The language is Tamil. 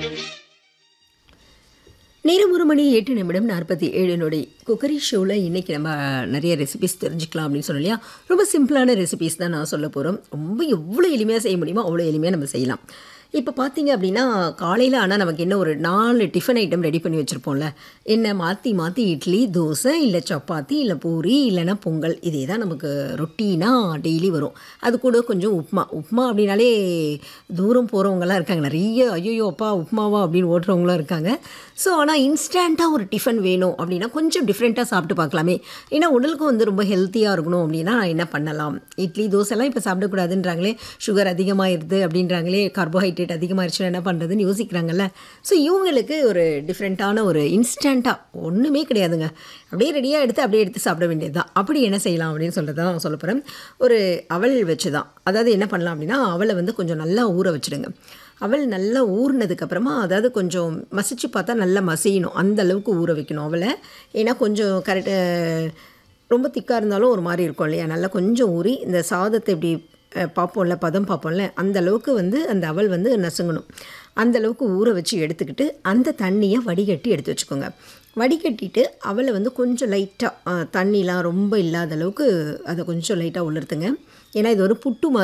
நேரம் 1:08:47 நொடி. குக்கரி ஷோவில் இன்றைக்கி நம்ம நிறைய ரெசிபிஸ் தெரிஞ்சுக்கலாம் அப்படின்னு சொன்னோம் இல்லையா. ரொம்ப சிம்பிளான ரெசிபிஸ் தான் நான் சொல்ல போகிறோம். ரொம்ப எவ்வளோ எளிமையாக செய்ய முடியுமோ அவ்வளோ எளிமையாக நம்ம செய்யலாம். இப்போ பார்த்தீங்க அப்படின்னா காலையில் ஆனால் நமக்கு என்ன ஒரு 4 டிஃபன் ஐட்டம் ரெடி பண்ணி வச்சுருப்போம்ல. என்ன மாற்றி மாற்றி இட்லி, தோசை, இல்லை சப்பாத்தி, இல்லை பூரி, இல்லைன்னா பொங்கல், இதே தான் நமக்கு ரொட்டீனாக டெய்லி வரும். அது கூட கொஞ்சம் உப்புமா அப்படின்னாலே தூரம் போகிறவங்கலாம் இருக்காங்க. நிறைய ஐயோ அப்பா உப்புமாவா அப்படின்னு ஓட்டுறவங்களாம் இருக்காங்க. ஸோ ஆனால் இன்ஸ்டண்ட்டாக ஒரு டிஃபன் வேணும் அப்படின்னா கொஞ்சம் டிஃப்ரெண்ட்டாக சாப்பிட்டு பார்க்கலாமே. ஏன்னா உடலுக்கும் வந்து ரொம்ப ஹெல்த்தியாக இருக்கணும் அப்படின்னா என்ன பண்ணலாம். இட்லி தோசைலாம் இப்போ சாப்பிடக்கூடாதுன்றாங்களே, சுகர் அதிகமாகிடுது அப்படின்றாங்களே, கார்போஹைட்ரேட் அதிகமாகிடுச்சுன்னா என்ன பண்ணுறதுன்னு யோசிக்கிறாங்கல்ல. ஸோ இவங்களுக்கு ஒரு டிஃப்ரெண்ட்டான ஒரு இன்ஸ்டண்ட்டாக ஒன்றுமே கிடையாதுங்க, அப்படியே ரெடியாக எடுத்து சாப்பிட வேண்டியது தான். அப்படி என்ன செய்யலாம் அப்படின்னு சொல்லிட்டு தான் சொல்ல போகிறேன். ஒரு அவல் வச்சு தான். அதாவது என்ன பண்ணலாம் அப்படின்னா அவலை வந்து கொஞ்சம் நல்லா ஊற வச்சுடுங்க. அவல் நல்லா ஊறினதுக்கப்புறமா, அதாவது கொஞ்சம் மசிச்சு பார்த்தா நல்லா மசியணும், அந்த அளவுக்கு ஊற வைக்கணும் அவலை. ஏன்னா கொஞ்சம் ரொம்ப திக்காக இருந்தாலும் ஒரு மாதிரி இருக்கும் இல்லையா. நல்லா கொஞ்சம் ஊறி இந்த சாதத்தை இப்படி பார்ப்போம்ல, பதம் பார்ப்போம்ல, அந்த அளவுக்கு வந்து அந்த அவல் வந்து நசுங்கணும். அந்த அளவுக்கு ஊற வச்சு எடுத்துக்கிட்டு அந்த தண்ணியை வடிகட்டி எடுத்து வச்சுக்கோங்க. வடிகட்டிட்டு அவலை வந்து கொஞ்சம் லைட்டாக தண்ணிலாம் ரொம்ப இல்லாத அளவுக்கு அதை கொஞ்சம் லைட்டாக உலர்த்துங்க. ஏன்னா இது ஒரு புட்டு மாதிரி